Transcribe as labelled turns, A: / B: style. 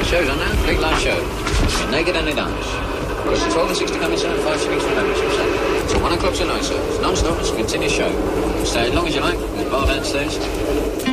A: show's on now. Big live show. You're naked and in dance. Costs you 12.60 coming in and 5 shillings for membership, sir. Till 1 o'clock tonight, sir. It's non-stop. It's a continuous show. Stay as long as you like. There's a bar downstairs.